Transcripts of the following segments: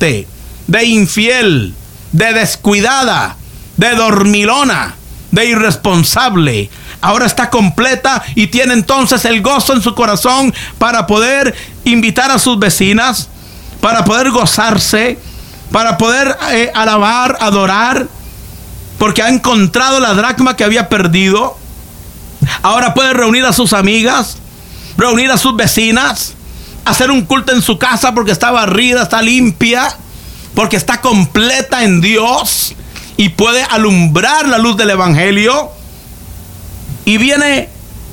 insolente, de infiel, de descuidada, de dormilona, de irresponsable. Ahora está completa y tiene entonces el gozo en su corazón para poder invitar a sus vecinas, para poder gozarse, para poder alabar, adorar, porque ha encontrado la dracma que había perdido. Ahora puede reunir a sus amigas, reunir a sus vecinas, hacer un culto en su casa porque está barrida, está limpia, porque está completa en Dios y puede alumbrar la luz del Evangelio. Y viene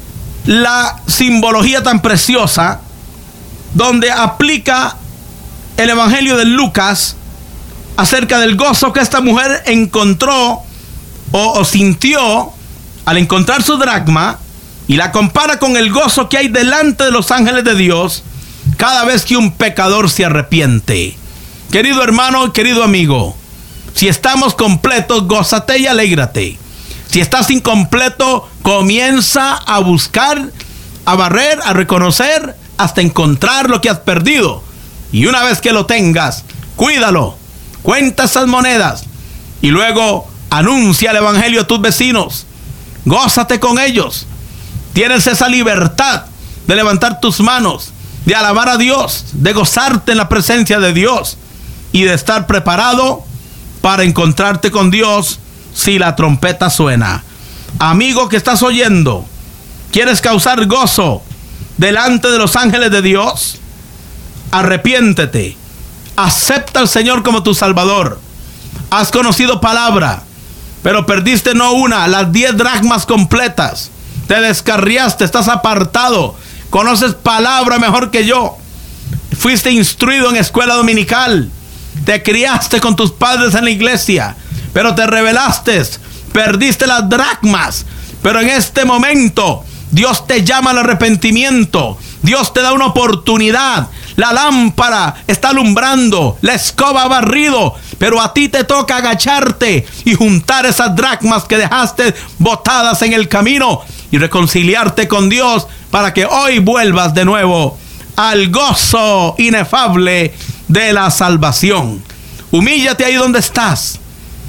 la simbología tan preciosa donde aplica el Evangelio de Lucas acerca del gozo que esta mujer encontró o sintió al encontrar su dracma, y la compara con el gozo que hay delante de los ángeles de Dios cada vez que un pecador se arrepiente. Querido hermano, querido amigo, si estamos completos, gózate y alégrate. Si estás incompleto, comienza a buscar, a barrer, a reconocer, hasta encontrar lo que has perdido. Y una vez que lo tengas, cuídalo, cuenta esas monedas y luego anuncia el Evangelio a tus vecinos. Gózate con ellos. Tienes esa libertad de levantar tus manos, de alabar a Dios, de gozarte en la presencia de Dios y de estar preparado para encontrarte con Dios si la trompeta suena. Amigo que estás oyendo, ¿quieres causar gozo delante de los ángeles de Dios? Arrepiéntete, acepta al Señor como tu Salvador. Has conocido palabra, pero perdiste no una, las 10 dracmas completas. Te descarriaste, estás apartado, conoces palabra mejor que yo. Fuiste instruido en escuela dominical, te criaste con tus padres en la iglesia, pero te rebelaste, perdiste las dracmas. Pero en este momento Dios te llama al arrepentimiento. Dios te da una oportunidad. La lámpara está alumbrando, la escoba ha barrido, pero a ti te toca agacharte y juntar esas dracmas que dejaste botadas en el camino y reconciliarte con Dios para que hoy vuelvas de nuevo al gozo inefable de la salvación. Humíllate ahí donde estás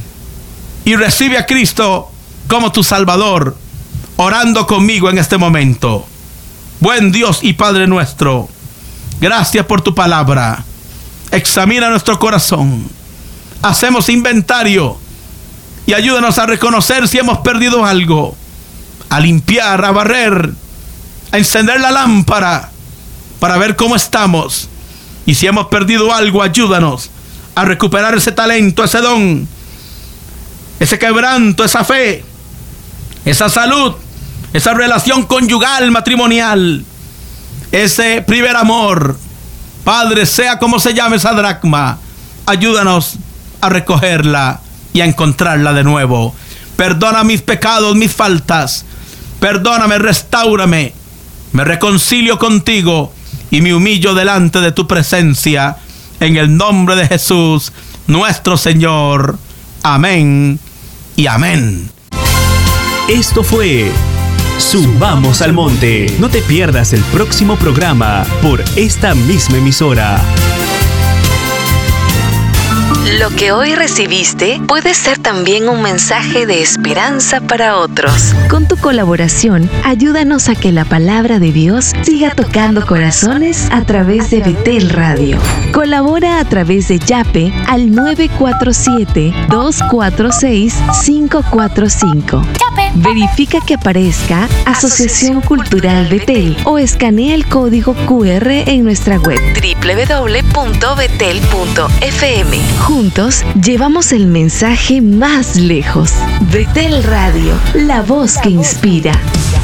y recibe a Cristo como tu Salvador, orando conmigo en este momento. Buen Dios y Padre nuestro, gracias por tu palabra. Examina nuestro corazón. Hacemos inventario y ayúdanos a reconocer si hemos perdido algo, a limpiar, a barrer, a encender la lámpara para ver cómo estamos. Y si hemos perdido algo, ayúdanos a recuperar ese talento, ese don, ese quebranto, esa fe, esa salud, esa relación conyugal, matrimonial, ese primer amor. Padre, sea como se llame esa dracma, ayúdanos a recogerla y a encontrarla de nuevo. Perdona mis pecados, mis faltas. Perdóname, restáurame. Me reconcilio contigo y me humillo delante de tu presencia. En el nombre de Jesús, nuestro Señor. Amén y amén. Esto fue Subamos al Monte. No te pierdas el próximo programa por esta misma emisora. Lo que hoy recibiste puede ser también un mensaje de esperanza para otros. Con tu colaboración, ayúdanos a que la palabra de Dios siga tocando corazones a través de Betel Radio. Colabora a través de Yape al 947-246-545. Verifica que aparezca Asociación Cultural Betel o escanea el código QR en nuestra web www.betel.fm. Juntos llevamos el mensaje más lejos. Betel Radio, la voz que inspira.